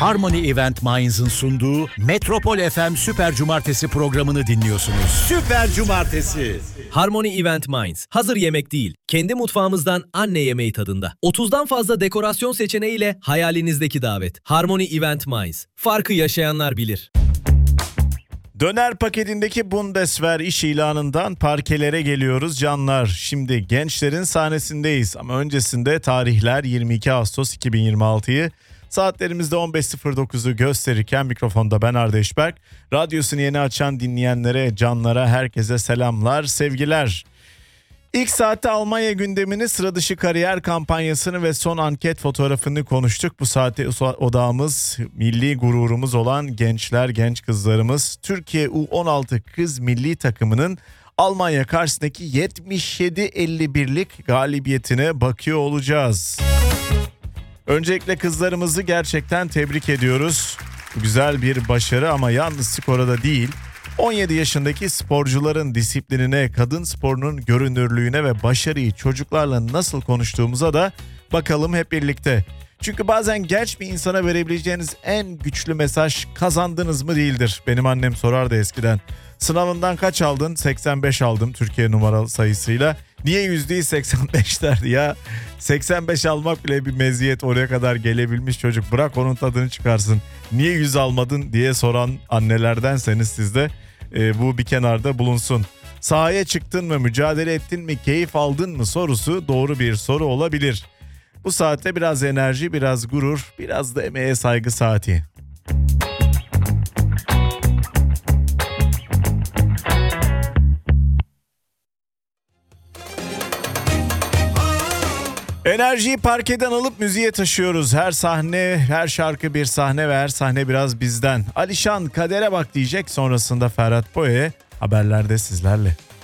Harmony Event Minds'ın sunduğu Metropol FM Süper Cumartesi programını dinliyorsunuz. Süper Cumartesi. Harmony Event Minds. Hazır yemek değil, kendi mutfağımızdan anne yemeği tadında. 30'dan fazla dekorasyon seçeneğiyle hayalinizdeki davet. Harmony Event Minds. Farkı yaşayanlar bilir. Döner paketindeki Bundeswehr iş ilanından parkelere geliyoruz canlar. Şimdi gençlerin sahnesindeyiz ama öncesinde tarihler 22 Ağustos 2026'yı saatlerimizde 15.09'u gösterirken mikrofonda ben Arda İşberk. Radyosunu yeni açan dinleyenlere, canlara, herkese selamlar, sevgiler. İlk saatte Almanya gündemini, sıra dışı kariyer kampanyasını ve son anket fotoğrafını konuştuk. Bu saatte odağımız milli gururumuz olan gençler, genç kızlarımız. Türkiye U16 kız milli takımının Almanya karşısındaki 77-51'lik galibiyetine bakıyor olacağız. Öncelikle kızlarımızı gerçekten tebrik ediyoruz. Güzel bir başarı ama yalnız skora da değil. 17 yaşındaki sporcuların disiplinine, kadın sporunun görünürlüğüne ve başarıyı çocuklarla nasıl konuştuğumuza da bakalım hep birlikte. Çünkü bazen genç bir insana verebileceğiniz en güçlü mesaj kazandınız mı değildir. Benim annem sorardı eskiden. Sınavından kaç aldın? 85 aldım Türkiye numaralı sayısıyla. Niye 100 değil 85 derdi ya. 85 almak bile bir meziyet, oraya kadar gelebilmiş çocuk. Bırak onun tadını çıkarsın. Niye 100 almadın diye soran annelerdenseniz siz de bu bir kenarda bulunsun. Sahaya çıktın mı, mücadele ettin mi, keyif aldın mı sorusu doğru bir soru olabilir. Bu saatte biraz enerji, biraz gurur, biraz da emeğe saygı saati. Enerjiyi parkeden alıp müziğe taşıyoruz. Her sahne, her şarkı bir sahne ve her sahne biraz bizden. Alişan kadere bak diyecek, sonrasında Ferhat Boye haberlerde sizlerle.